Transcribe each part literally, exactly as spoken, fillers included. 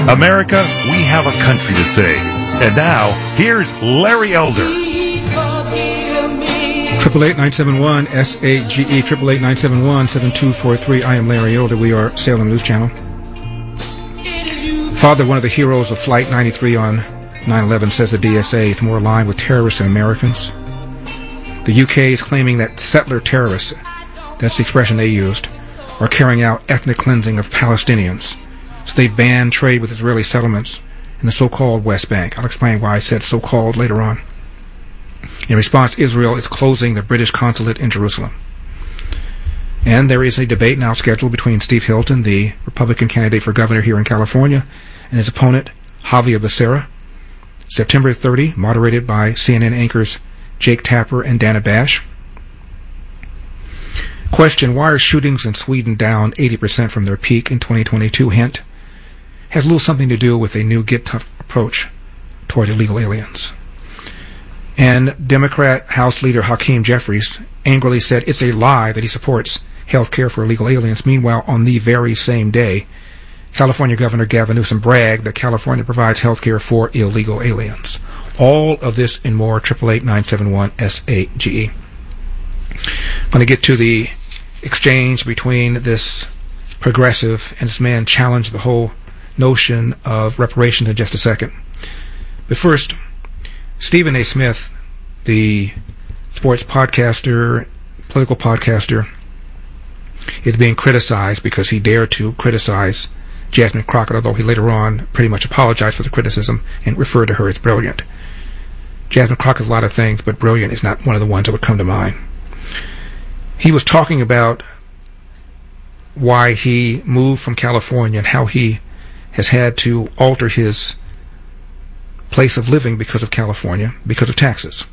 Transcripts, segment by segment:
America, we have a country to save. And now, here's Larry Elder. Triple eight nine seven one S A G E triple eight nine seven one seven two four three. I am Larry Elder. We are Salem News Channel. Father, one of the heroes of Flight ninety-three on nine eleven, says the D S A is more aligned with terrorists than Americans. The U K is claiming that settler terrorists, that's the expression they used, are carrying out ethnic cleansing of Palestinians. So they've banned trade with Israeli settlements in the so-called West Bank. I'll explain why I said so-called later on. In response, Israel is closing the British consulate in Jerusalem. And there is a debate now scheduled between Steve Hilton, the Republican candidate for governor here in California, and his opponent, Javier Becerra. September thirtieth, moderated by C N N anchors Jake Tapper and Dana Bash. Question, why are shootings in Sweden down eighty percent from their peak in twenty twenty-two? Hint, has a little something to do with a new get tough approach toward illegal aliens. And Democrat House Leader Hakeem Jeffries angrily said it's a lie that he supports health care for illegal aliens. Meanwhile, on the very same day, California Governor Gavin Newsom bragged that California provides health care for illegal aliens. All of this and more, triple eight nine seven one S A G E. I'm going to get to the exchange between this progressive and this man challenged the whole notion of reparations in just a second. But first, Stephen A. Smith, the sports podcaster, political podcaster, is being criticized because he dared to criticize Jasmine Crockett, although he later on pretty much apologized for the criticism and referred to her as brilliant. Jasmine Crockett is a lot of things, but brilliant is not one of the ones that would come to mind. He was talking about why he moved from California and how he has had to alter his place of living because of California, because of taxes.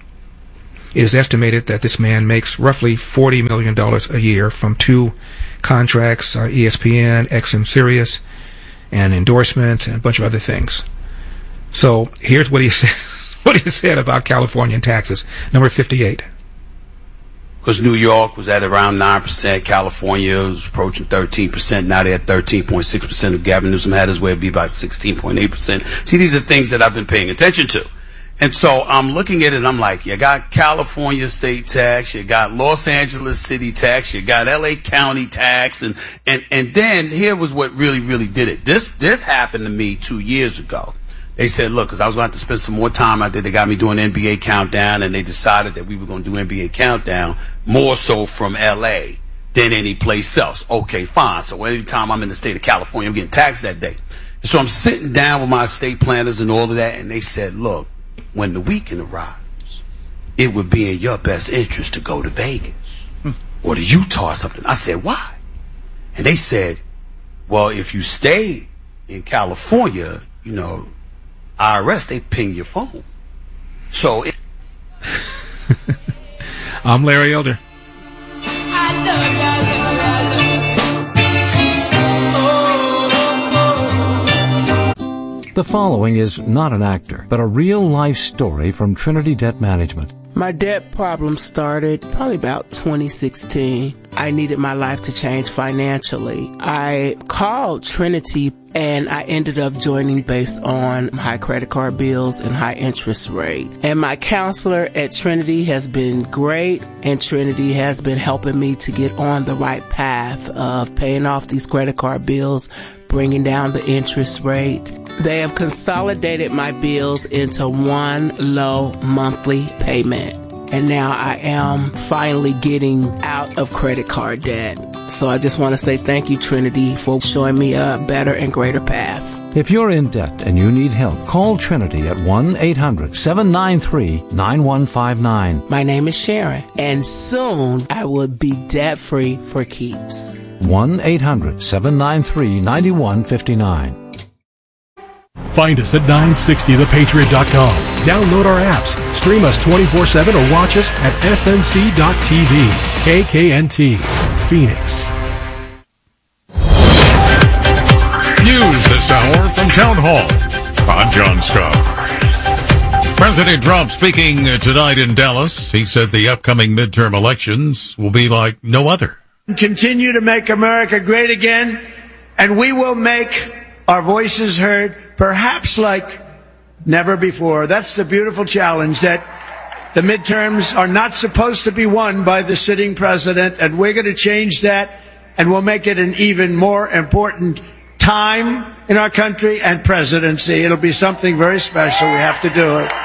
It is estimated that this man makes roughly forty million dollars a year from two contracts, uh, E S P N, X M Sirius, and endorsements, and a bunch of other things. So here's what he said, what he said about California and taxes. Number fifty-eight. Because New York was at around nine percent, California was approaching thirteen percent, now they're at thirteen point six percent. If Gavin Newsom had his way, it'd be about sixteen point eight percent. See, these are things that I've been paying attention to. And so I'm looking at it and I'm like, you got California state tax, you got Los Angeles city tax, you got L A county tax, and, and, and then here was what really, really did it. This, this happened to me two years ago. They said, look, because I was going to have to spend some more time out there. They got me doing N B A Countdown, and they decided that we were going to do N B A Countdown more so from L A than any place else. Okay, fine. So every time I'm in the state of California, I'm getting taxed that day. And so I'm sitting down with my estate planners and all of that, and they said, look, when the weekend arrives, it would be in your best interest to go to Vegas hmm. or to Utah or something. I said, why? And they said, well, if you stay in California, you know, I R S, they ping your phone. So it I'm Larry Elder. I love you, I love you, I love you. The following is not an actor, but a real-life story from Trinity Debt Management. My debt problem started probably about twenty sixteen. I needed my life to change financially. I called Trinity and I ended up joining based on high credit card bills and high interest rate. And my counselor at Trinity has been great, and Trinity has been helping me to get on the right path of paying off these credit card bills, bringing down the interest rate. They have consolidated my bills into one low monthly payment. And now I am finally getting out of credit card debt. So I just want to say thank you, Trinity, for showing me a better and greater path. If you're in debt and you need help, call Trinity at one eight hundred seven nine three nine one five nine. My name is Sharon, and soon I will be debt-free for keeps. one eight hundred seven nine three nine one five nine. Find us at nine sixty the patriot dot com. Download our apps, stream us twenty-four seven, or watch us at S N C dot T V. K K N T, Phoenix. News this hour from Town Hall. I'm John Scott. President Trump speaking tonight in Dallas. He said the upcoming midterm elections will be like no other. Continue to make America great again, and we will make our voices heard, perhaps like never before. That's the beautiful challenge, that the midterms are not supposed to be won by the sitting president, and we're going to change that, and we'll make it an even more important time in our country and presidency. It'll be something very special. We have to do it.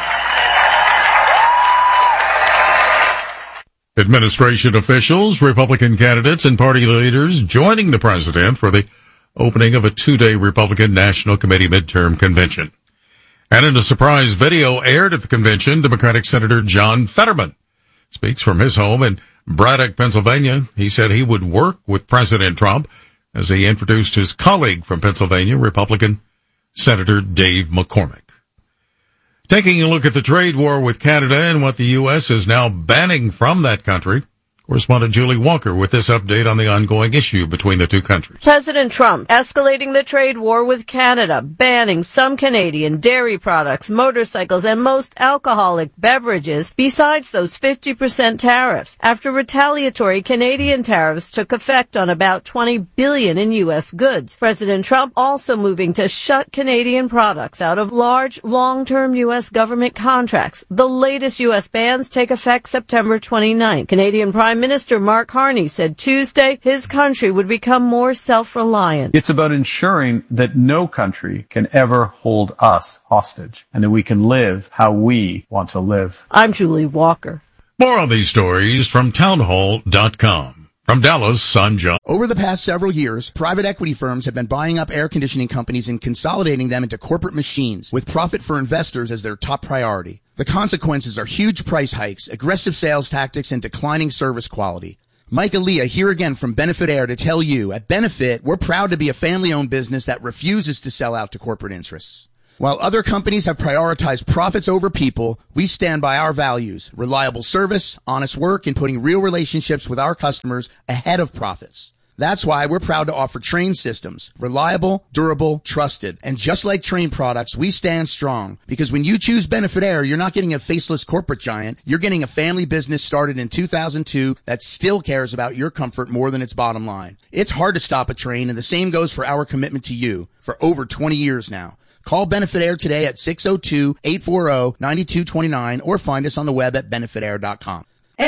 Administration officials, Republican candidates, and party leaders joining the president for the opening of a two-day Republican National Committee midterm convention. And in a surprise video aired at the convention, Democratic Senator John Fetterman speaks from his home in Braddock, Pennsylvania. He said he would work with President Trump as he introduced his colleague from Pennsylvania, Republican Senator Dave McCormick. Taking a look at the trade war with Canada and what the U S is now banning from that country, correspondent Julie Walker with this update on the ongoing issue between the two countries. President Trump escalating the trade war with Canada, banning some Canadian dairy products, motorcycles, and most alcoholic beverages, besides those fifty percent tariffs, after retaliatory Canadian tariffs took effect on about twenty billion dollars in U S goods. President Trump also moving to shut Canadian products out of large, long-term U S government contracts. The latest U S bans take effect September twenty-ninth. Canadian Prime Minister Mark Carney said Tuesday his country would become more self-reliant. It's about ensuring that no country can ever hold us hostage and that we can live how we want to live. I'm Julie Walker. More on these stories from townhall dot com. From Dallas, I'm John. Over the past several years, private equity firms have been buying up air conditioning companies and consolidating them into corporate machines, with profit for investors as their top priority. The consequences are huge price hikes, aggressive sales tactics, and declining service quality. Mike Aaliyah here again from Benefit Air to tell you, at Benefit, we're proud to be a family-owned business that refuses to sell out to corporate interests. While other companies have prioritized profits over people, we stand by our values: reliable service, honest work, and putting real relationships with our customers ahead of profits. That's why we're proud to offer Trane systems. Reliable, durable, trusted. And just like Trane products, we stand strong. Because when you choose Benefit Air, you're not getting a faceless corporate giant. You're getting a family business started in two thousand two that still cares about your comfort more than its bottom line. It's hard to stop a Trane, and the same goes for our commitment to you for over twenty years now. Call Benefit Air today at six oh two, eight four zero, nine two two nine or find us on the web at benefit air dot com.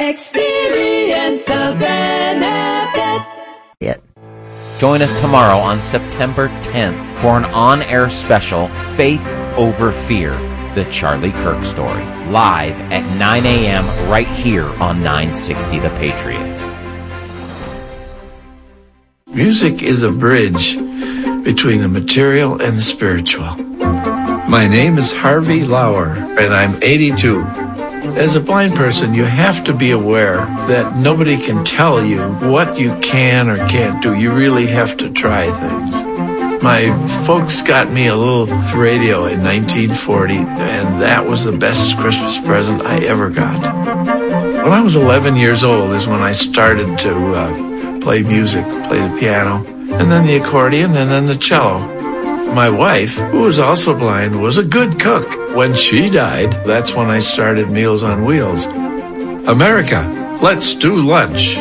Experience the benefit. It. Join us tomorrow on September tenth for an on-air special, Faith Over Fear, The Charlie Kirk Story, live at nine a.m. right here on nine sixty The Patriot. Music is a bridge between the material and the spiritual. My name is Harvey Lauer, and I'm eighty-two. As a blind person, you have to be aware that nobody can tell you what you can or can't do. You really have to try things. My folks got me a little radio in nineteen forty, and that was the best Christmas present I ever got. When I was eleven years old is when I started to uh, play music, play the piano, and then the accordion, and then the cello. My wife, who was also blind, was a good cook. When she died, that's when I started Meals on Wheels. America, let's do lunch.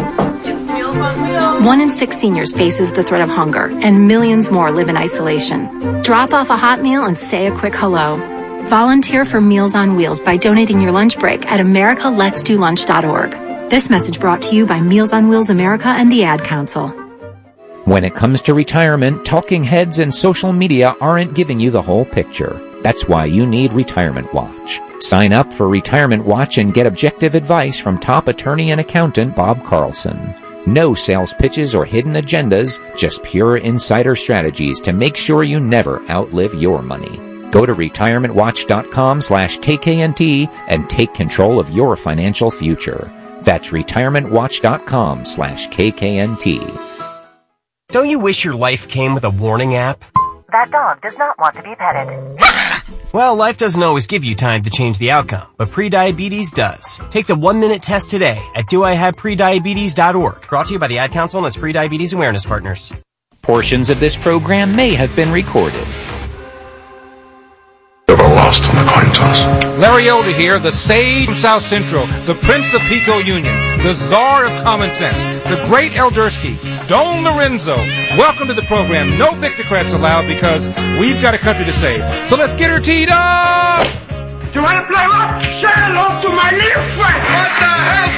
One in six seniors faces the threat of hunger, and millions more live in isolation. Drop off a hot meal and say a quick hello. Volunteer for Meals on Wheels by donating your lunch break at america lets do lunch dot org. This message brought to you by Meals on Wheels America and the Ad Council. When it comes to retirement, talking heads and social media aren't giving you the whole picture. That's why you need Retirement Watch. Sign up for Retirement Watch and get objective advice from top attorney and accountant Bob Carlson. No sales pitches or hidden agendas, just pure insider strategies to make sure you never outlive your money. Go to retirement watch dot com slash K K N T and take control of your financial future. That's retirement watch dot com slash K K N T. Don't you wish your life came with a warning app? That dog does not want to be petted. Well, life doesn't always give you time to change the outcome, but prediabetes does. Take the one-minute test today at do I have prediabetes dot org. Brought to you by the Ad Council and its Prediabetes Awareness Partners. Portions of this program may have been recorded. Ever lost on a coin toss? Larry Elder here, the sage from South Central, the Prince of Pico Union, the Czar of Common Sense, the great Eldersky, Don Lorenzo, Welcome to the program. No Victocrats allowed because we've got a country to save. So let's get her teed up! You want to play what? Say hello to my little friend. What the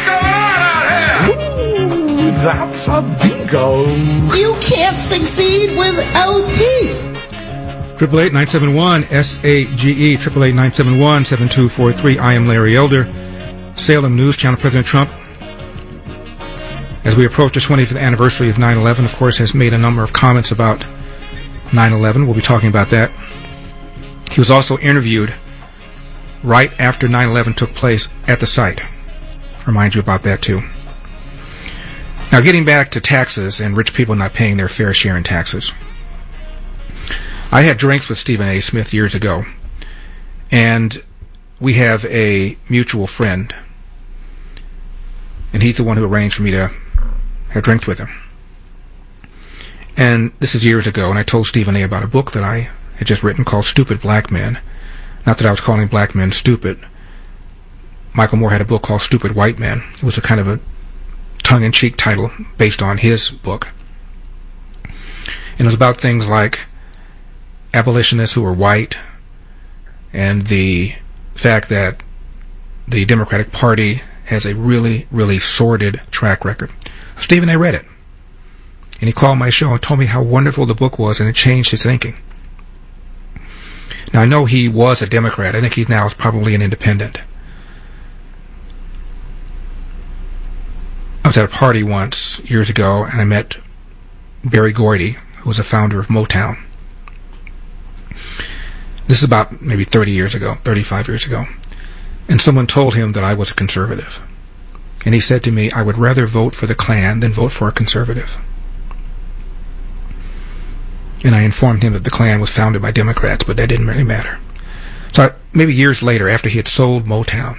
hell's going on out here? Ooh, that's a bingo. You can't succeed without teeth. Triple eight nine seven one S A G E. Triple eight nine seven one seven two four three. I am Larry Elder. Salem News Channel. President Trump, as we approach the twentieth anniversary of nine eleven, of course, has made a number of comments about nine eleven. We'll be talking about that. He was also interviewed right after nine eleven took place at the site. Remind you about that, too. Now, getting back to taxes and rich people not paying their fair share in taxes. I had drinks with Stephen A. Smith years ago, and we have a mutual friend, and he's the one who arranged for me to have drinks with him. And this is years ago, and I told Stephen A. about a book that I had just written called Stupid Black Men. Not that I was calling black men stupid. Michael Moore had a book called Stupid White Men. It was a kind of a tongue-in-cheek title based on his book. And it was about things like abolitionists who were white, and the fact that the Democratic Party has a really, really sordid track record. Stephen A. read it, and he called my show and told me how wonderful the book was, and it changed his thinking. Now, I know he was a Democrat. I think he now is probably an independent. I was at a party once, years ago, and I met Barry Gordy, who was the founder of Motown. This is about maybe thirty years ago, thirty-five years ago. And someone told him that I was a conservative. And he said to me, I would rather vote for the Klan than vote for a conservative. And I informed him that the Klan was founded by Democrats, but that didn't really matter. So I, maybe years later, after he had sold Motown,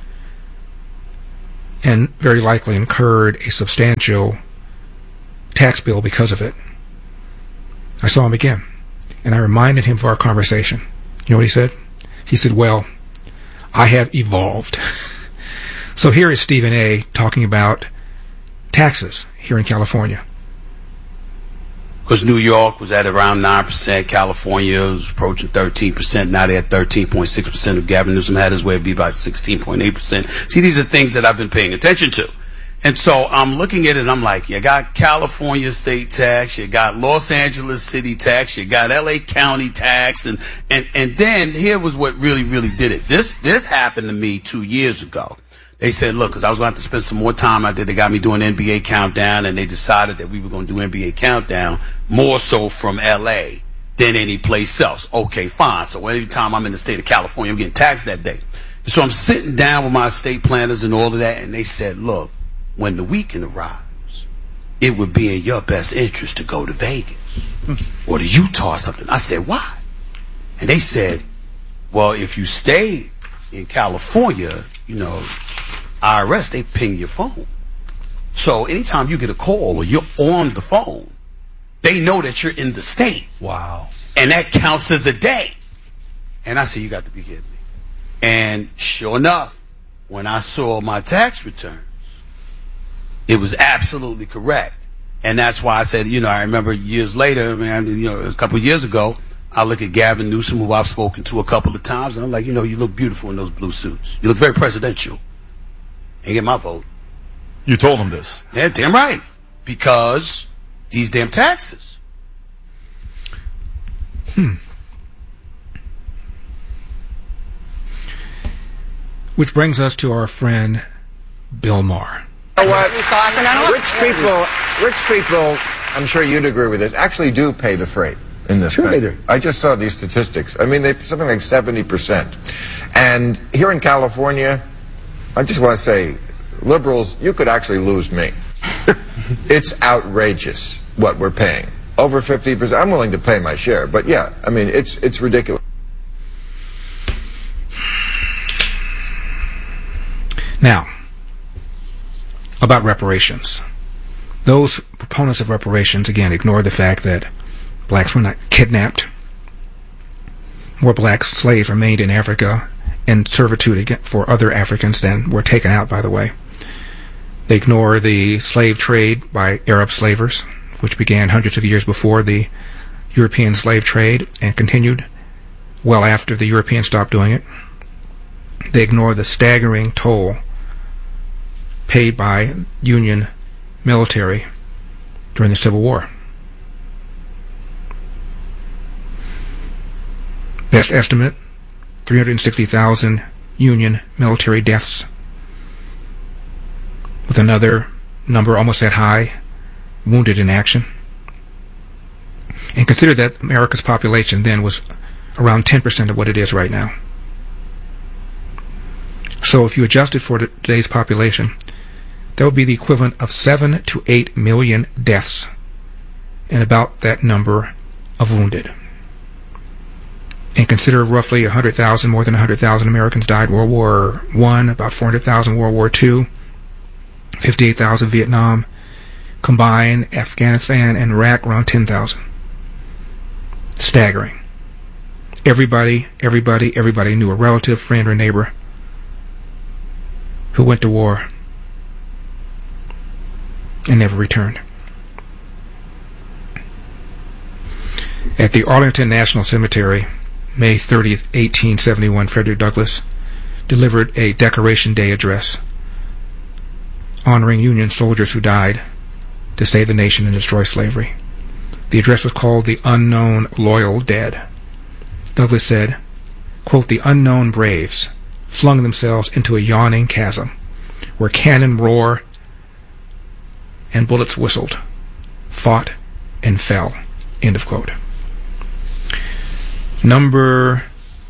and very likely incurred a substantial tax bill because of it, I saw him again. And I reminded him of our conversation. You know what he said? He said, well, I have evolved. So here is Stephen A. talking about taxes here in California. Because New York was at around nine percent, California was approaching thirteen percent, now they're at thirteen point six percent. If Gavin Newsom had his way, it'd be about sixteen point eight percent. See, these are things that I've been paying attention to. And so I'm looking at it and I'm like, you got California state tax, you got Los Angeles city tax, you got L A County tax, and, and, and then here was what really, really did it. This, this happened to me two years ago. They said, look, because I was going to have to spend some more time out there. They got me doing N B A Countdown, and they decided that we were going to do N B A Countdown more so from L A than any place else. Okay, fine. So every time I'm in the state of California, I'm getting taxed that day. So I'm sitting down with my estate planners and all of that, and they said, look, when the weekend arrives, it would be in your best interest to go to Vegas or to Utah or something. I said, why? And they said, well, if you stay in California, you know, I R S, they ping your phone. So anytime you get a call or you're on the phone, they know that you're in the state. Wow. And that counts as a day. And I said, you got to be kidding me. And sure enough, when I saw my tax returns, it was absolutely correct. And that's why I said, you know, I remember years later, man, you know, a couple of years ago, I look at Gavin Newsom, who I've spoken to a couple of times, and I'm like, you know, you look beautiful in those blue suits. You look very presidential. And get my vote. You told him this. Yeah, damn right. Because these damn taxes. Hmm. Which brings us to our friend Bill Maher. You know what? Rich people, rich people, I'm sure you'd agree with this, actually do pay the freight in this Sure country. they do. I just saw these statistics. I mean, they something like seventy percent. And here in California, I just want to say, liberals, you could actually lose me. It's outrageous what we're paying. Over fifty percent. I'm willing to pay my share, but yeah, I mean, it's it's ridiculous. Now, about reparations. Those proponents of reparations, again, ignore the fact that blacks were not kidnapped. More black slaves remained in Africa in servitude for other Africans than were taken out, by the way. They ignore the slave trade by Arab slavers, which began hundreds of years before the European slave trade and continued well after the Europeans stopped doing it. They ignore the staggering toll paid by Union military during the Civil War. Best estimate, three hundred sixty thousand Union military deaths, with another number almost that high wounded in action. And consider that America's population then was around ten percent of what it is right now. So if you adjusted for today's population, that would be the equivalent of seven to eight million deaths and about that number of wounded. And consider roughly one hundred thousand, more than one hundred thousand Americans died World War One, about four hundred thousand World War Two, fifty-eight thousand Vietnam, combined Afghanistan and Iraq around ten thousand. Staggering. Everybody, everybody, everybody knew a relative, friend, or neighbor who went to war and never returned. At the Arlington National Cemetery, May thirtieth, eighteen seventy-one, Frederick Douglass delivered a Decoration Day address honoring Union soldiers who died to save the nation and destroy slavery. The address was called The Unknown Loyal Dead. Douglass said, quote, "The unknown braves flung themselves into a yawning chasm where cannon roared and bullets whistled, fought and fell," end of quote. Number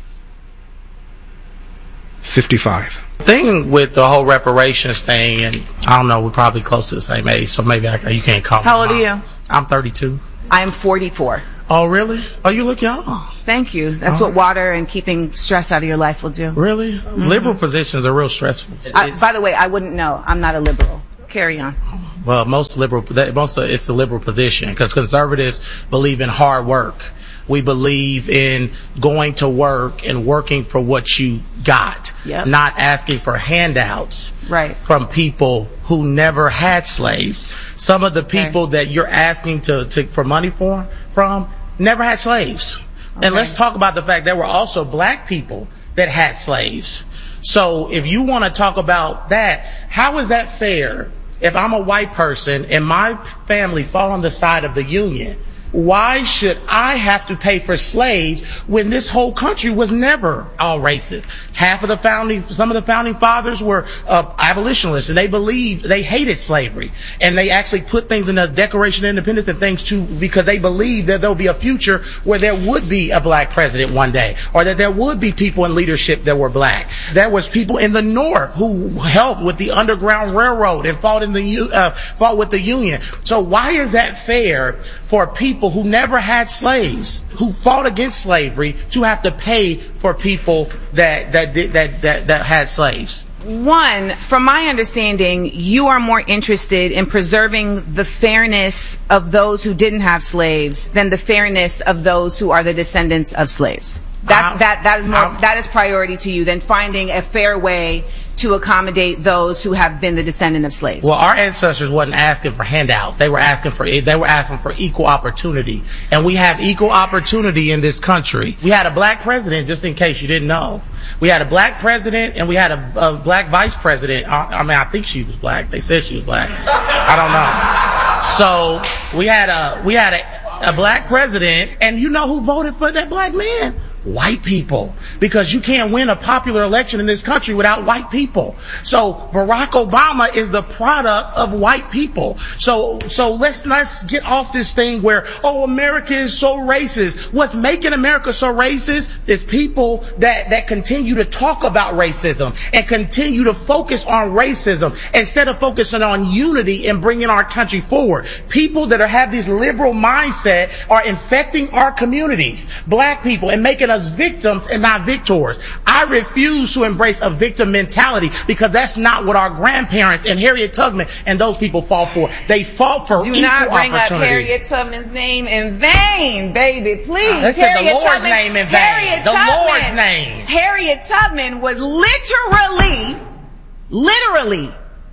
fifty-five. Thing with the whole reparations thing, and I don't know, we're probably close to the same age, so maybe I, you can't call me. How old are you? I'm thirty-two. I'm forty-four. Oh, really? Oh, you look young. Thank you. That's Oh. what water and keeping stress out of your life will do. Really? Mhm. Liberal positions are real stressful. I, by the way, I wouldn't know. I'm not a liberal. Carry on. Well, most liberal, that- most of it's the liberal position, because conservatives believe in hard work. We believe in going to work and working for what you got, Yep. not asking for handouts Right. from people who never had slaves. Some of the people that you're asking to, to for money for from never had slaves. And let's talk about the fact there were also black people that had slaves. So if you want to talk about that, how is that fair? If I'm a white person and my family fall on the side of the Union, why should I have to pay for slaves when this whole country was never all racist? Half of the founding, some of the founding fathers were uh, abolitionists, and they believed, they hated slavery. And they actually put things in the Declaration of Independence and things too, because they believed that there would be a future where there would be a black president one day, or that there would be people in leadership that were black. There was people in the North who helped with the Underground Railroad and fought in the U- uh, fought with the Union. So why is that fair for people who never had slaves, who fought against slavery, to have to pay for people that that did, that, that that had slaves? One, from my understanding, you are more interested in preserving the fairness of those who didn't have slaves than the fairness of those who are the descendants of slaves. That that that is more I'm, that is priority to you than finding a fair way to accommodate those who have been the descendant of slaves. Well, our ancestors wasn't asking for handouts. They were asking for they were asking for equal opportunity, and we have equal opportunity in this country. We had a black president, just in case you didn't know. We had a black president, and we had a, a black vice president. I, I mean, I think she was black. They said she was black. I don't know. So we had a we had a, a black president, and you know who voted for that black man? White people, because you can't win a popular election in this country without white people. So Barack Obama is the product of white people. So so let's let's get off this thing where, oh, America is so racist. What's making America so racist is people that that continue to talk about racism and continue to focus on racism instead of focusing on unity and bringing our country forward. People that are have this liberal mindset are infecting our communities, black people, and making us victims and not victors. I refuse to embrace a victim mentality, because that's not what our grandparents and Harriet Tubman and those people fought for. They fought for Do equal not bring opportunity. up Harriet Tubman's name in vain, baby. Please. They said the Harriet Lord's Tubman, name in vain. Harriet The Tubman, Lord's name. Harriet Tubman was literally, literally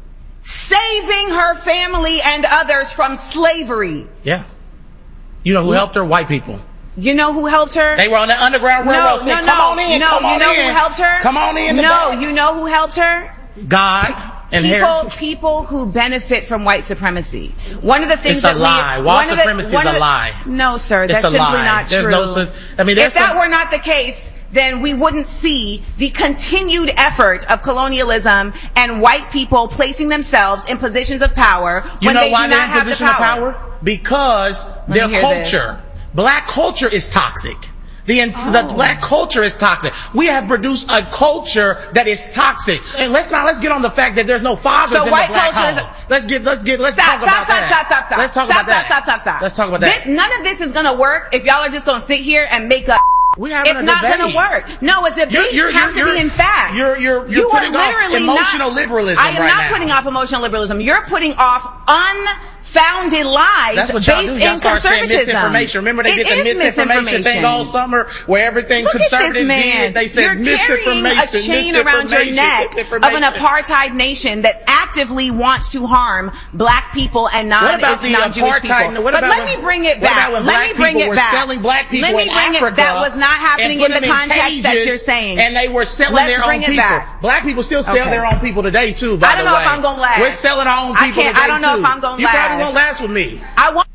saving her family and others from slavery. Yeah. You know who helped her? White people. You know who helped her? They were on the Underground Railroad. No, saying, no, come no. on in, no, come on you know in. who helped her? Come on in. No, back. you know who helped her? God. And people, her. people who benefit from white supremacy. One of the things it's that a lie. we, White one supremacy of the, one is a of the, lie. No, sir, it's that's simply lie. not there's true. No, I mean, if that some, were not the case, then we wouldn't see the continued effort of colonialism and white people placing themselves in positions of power you when know they why do not they're in have position the power. Of power? Because their culture, this. black culture, is toxic. The, oh. the black culture is toxic. We have produced a culture that is toxic. And let's not let's get on the fact that there's no fathers so in white the black culture home. Let's get let's get let's stop, talk stop, about stop, that. Stop, stop, stop, let's talk stop, about stop, that. Stop, stop, stop, Let's talk about that. This, none of this is gonna work if y'all are just gonna sit here and make up. We having it's a not debate. going to work. No, a debate you're, you're, has you're, to be in facts. You're, you're, you're you putting are literally off emotional not, liberalism I am right not now. putting off emotional liberalism. You're putting off unfounded lies That's what y'all based do. Y'all in start saying conservatism. Misinformation. Remember they it did the misinformation, misinformation thing all summer where everything Look conservative did. They said you're misinformation. Carrying a chain around your neck of an apartheid nation that actively wants to harm black people and non, what about the non-Jewish apartheid? people. What but about let when, me bring it back. back. Let me bring it were back. Selling black people let me in bring Africa it. That was not happening in the context that you're saying. And they were selling Let's their own people. Back. Black people still sell okay. their own people today too. By I don't the know way. if I'm gonna last. We're selling our own people I can't, today I don't know too. if I'm gonna you last. You probably won't last with me. I want.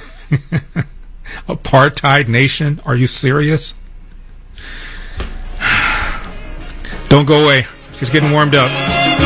Apartheid nation? Are you serious? Don't go away. She's getting warmed up.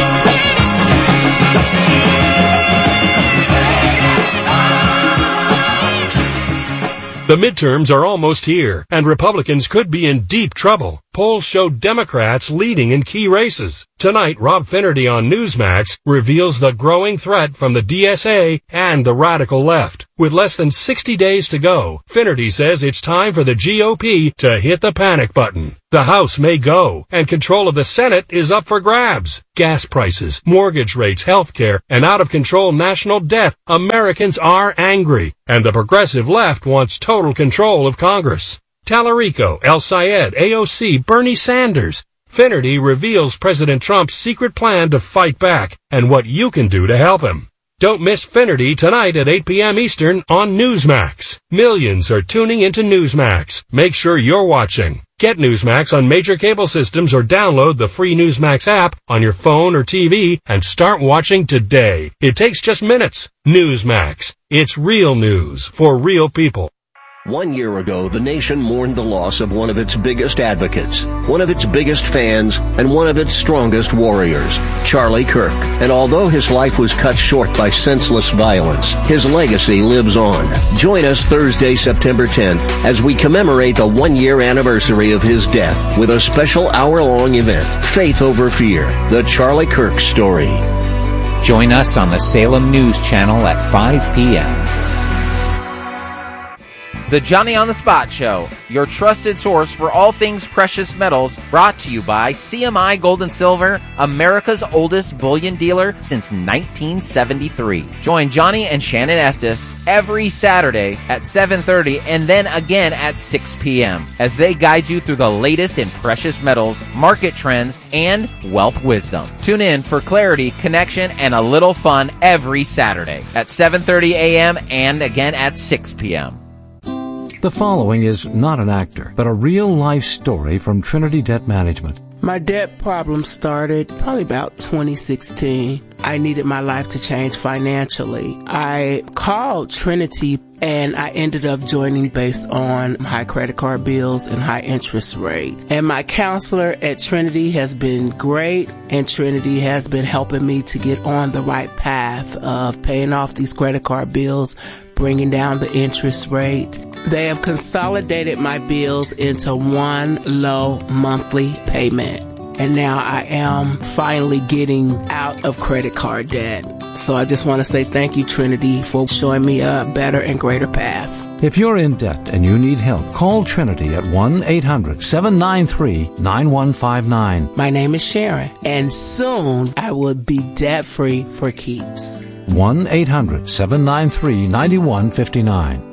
The midterms are almost here, and Republicans could be in deep trouble. Polls show Democrats leading in key races. Tonight, Rob Finnerty on Newsmax reveals the growing threat from the D S A and the radical left. With less than sixty days to go, Finnerty says it's time for the G O P to hit the panic button. The House may go, and control of the Senate is up for grabs. Gas prices, mortgage rates, healthcare, and out-of-control national debt. Americans are angry, and the progressive left wants total control of Congress. Tallarico, El Sayed, A O C, Bernie Sanders. Finnerty reveals President Trump's secret plan to fight back and what you can do to help him. Don't miss Finnerty tonight at eight p.m. Eastern on Newsmax. Millions are tuning into Newsmax. Make sure you're watching. Get Newsmax on major cable systems or download the free Newsmax app on your phone or T V and start watching today. It takes just minutes. Newsmax. It's real news for real people. One year ago, the nation mourned the loss of one of its biggest advocates, one of its biggest fans, and one of its strongest warriors, Charlie Kirk. And although his life was cut short by senseless violence, his legacy lives on. Join us Thursday, September tenth, as we commemorate the one-year anniversary of his death with a special hour-long event, Faith Over Fear, the Charlie Kirk Story. Join us on the Salem News Channel at five p.m. The Johnny on the Spot Show, your trusted source for all things precious metals, brought to you by C M I Gold and Silver, America's oldest bullion dealer since nineteen seventy-three. Join Johnny and Shannon Estes every Saturday at seven thirty and then again at six p.m. as they guide you through the latest in precious metals, market trends, and wealth wisdom. Tune in for clarity, connection, and a little fun every Saturday at seven thirty a.m. and again at six p.m. The following is not an actor, but a real-life story from Trinity Debt Management. My debt problem started probably about twenty sixteen. I needed my life to change financially. I called Trinity and I ended up joining based on high credit card bills and high interest rate. And my counselor at Trinity has been great, and Trinity has been helping me to get on the right path of paying off these credit card bills, bringing down the interest rate. They have consolidated my bills into one low monthly payment. And now I am finally getting out of credit card debt. So I just want to say thank you, Trinity, for showing me a better and greater path. If you're in debt and you need help, call Trinity at one eight hundred seven nine three nine one five nine. My name is Sharon, and soon I will be debt-free for keeps. one eight hundred seven nine three nine one five nine.